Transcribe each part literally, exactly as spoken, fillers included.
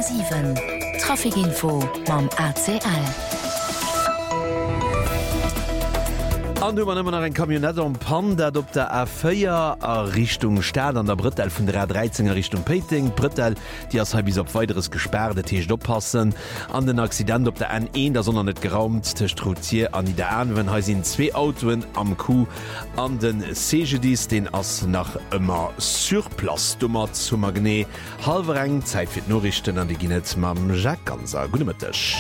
Komma sieben. Trafikinfo mam A C L. An du man immer nach en Kamionett am Pan, dat op der A vier a Richtung Stern an der Brittel vun der A dreizehner Richtung Peting, Brittel, die as bis op weiteres gesperrte Techt oppassen. An den Accident op der N eins, der sondern net geraumt, Testrutier an die der N, wenn he sind zwei Autoen am Kuh an den Segedis, den ass nach immer Surplas dummer zu Magné. Halve eng Zeit fir Norrichten an die Ginet mam Jack Ganser. Gutemittech.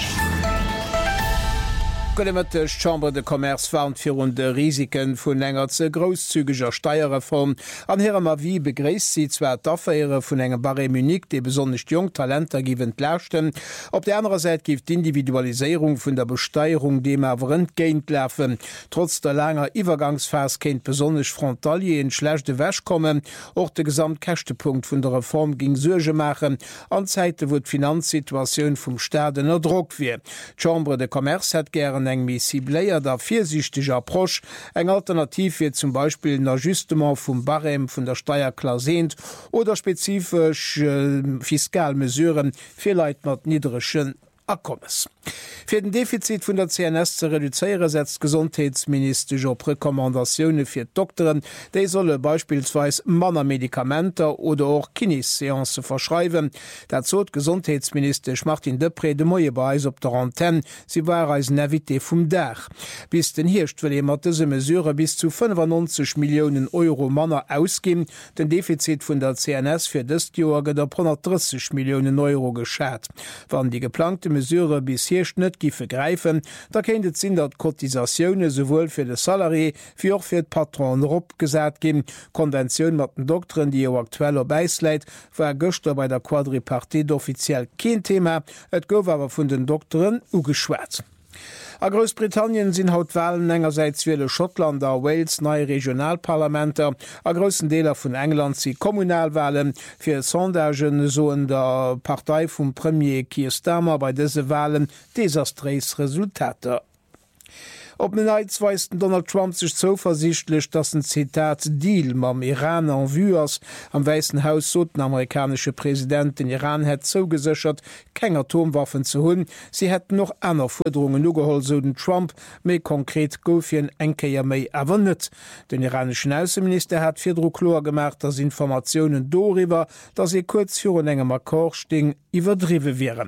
Golemette Chambre de Commerce warnt fir run de Risiken vun enger ze grosszügiger Steierreform. An hermer wie begréisst sie zwer d'Affaiere vun engem Barremunik, de besonnecht jung Talenter giwen lächten. Op der anderen Seite gift d'Individualisierung vun der Besteierung dem awerent géint läfen. Trotz der langer Iwergangsfas kenint besonnech Frontalier en schlechte wäsch kommen, och de Gesamtkächtepunkt vun der Reform ging Surge machen, anzeite wo d'Finanzsituatioun vum Staden erdruck wie. Chambre de Commerce hat gern eng missibléier der viersichtig Approsch, eng Alternativ wie zum Beispiel ein Ajustement vum Barem vun der Steuerklarsent oder spezifisch äh, Fiskalmesuren vielleicht mat niedrigschen Akkommes. Für den Defizit vun der C N S zu reduzieren, setzt Gesundheitsminister op Rekommandationen fir Doktoren, déi solle beispielsweise Manner Medikamenter oder auch Kinesseance verschreiben. Dat zot Gesundheitsminister Martin Depré de Moie beis op der Antenne, sie war als Navité vum Dach. Bis den Hircht will mat dese mesure bis zu fünfundneunzig Millionen Euro Manner ausgin, den Defizit vun der C N S fir dëst Joer gët op hundertdreißig Millionen Euro geschat. Wann die geplante mesure bis hier net gife greifen, da kennt et sinn dat Kotisationune sowohl fir de Salarié wie auch fir d Patron Rob gesat gin. Konventionun mat den Doktoren, die jo aktueller beisleit, war Göster bei der Quadripartie offiziell kein Thema, et gouf awer vun den Doktoren ugeschwert. A Großbritannien sind haut Wahlen engerseits wiele Schottland, Wales, neue Regionalparlamenter, a großen Deler von England sie Kommunalwahlen fir Sondagen so in der Partei vom Premier Keir Starmer bei diese Wahlen desaströs Resultate. Op den Neid weisten Donald Trump sich so versichtlich, dass ein Zitat Deal mam Iran an Vuas am Weißen Haus so den amerikanische Präsident den Iran het so gesichert, kein Atomwaffen zu hunn. Sie hätten noch einer Forderungen ugeholt so den Trump méi konkret gofien enkeier méi awer net. Den iranischen Außenminister hat firdro klar gemacht, dass Informationen doriwer, dass sie kurz für engem Akkor sting iwwerdriwe wären.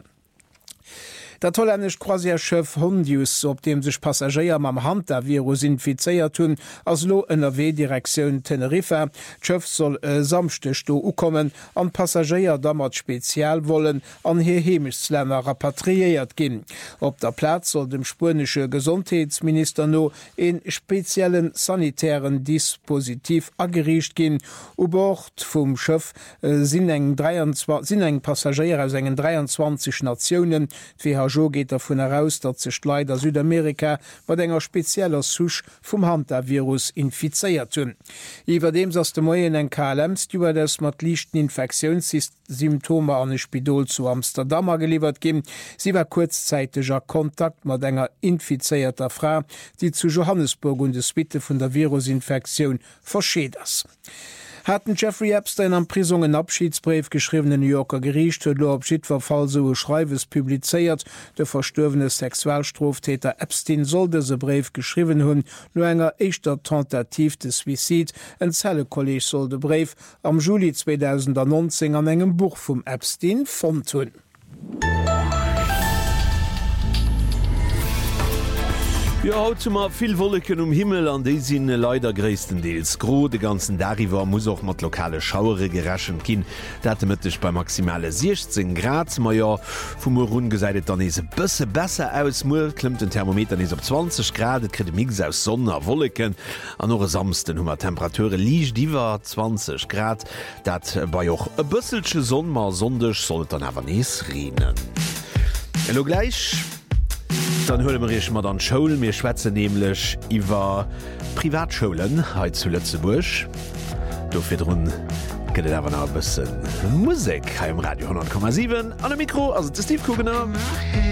Der tollänesch Croisièreschëff Hondius, op dem sech Passagier mam Hantavirus infizeiert hunn, ass lo N R W-Direktiun Teneriffa. D'Schëff soll äh, samstech do ukommen, an Passagier dammert spezial wollen an hir Hemischslänner rapatriiert ginn. Op der Platz soll dem spanische Gesundheitsminister no en speziellen sanitären Dispositiv agericht ginn. U Bord vum Schëff äh, sinn eng eng Passagier aus engen dreiundzwanzig Nationen, wie Jo geht davon heraus, dat sech leider Südamerika wat enger spezieller Such vum Hantavirus infizeiert hunn. Iwer dem ass de Moien eng K L M-Stewardess mat lichten Infektionssymptome an e Spidol zu Amsterdamer geliefert gin. Sie war kurzzeitiger Kontakt mat enger infizeierter Frau, die zu Johannesburg und de Spitte vun der Virusinfektion verscheet ass. Hatten Jeffrey Epstein am Prisungen Abschiedsbrief geschriebene New Yorker Gericht huet lo Abschiedverfall so Schreiwes publizeiert. Der verstöwene Sexualstraftäter Epstein sollte se Brief geschrieben hunn, nur enger echtter Tentativ des Suizid. Ein Zellekolleg soll de Brief am Juli zweitausendneunzehn an engem Buch vum Epstein fand hunn. Ja, haut mal viel Wolken um Himmel an die sind leider größtenteils gro. De ganzen Dariver muss auch mat lokale Schauere geraschen kin. Dat ich bei maximale sechzehn Grad. Ma ja, vom run geseidet dann is bësse besser aus. Mul klimmt den Thermometer is op zwanzig Grad, krit Mix aus Sonne Wolken. An eure samsten hummer Temperature liegt diewer zwanzig Grad. Dat bei auch e bësselsche Sonne mal sondech soll dann aber nees rienen. Hallo gleich. Dann hole mirch mat an Schoul mir schwätze nämlich iwwer Privatschulen he zu Lützeburg. Dofir run gët awer a bisssen Musik ha im Radio hundert Komma sieben an dem Mikro as Steve Kugener.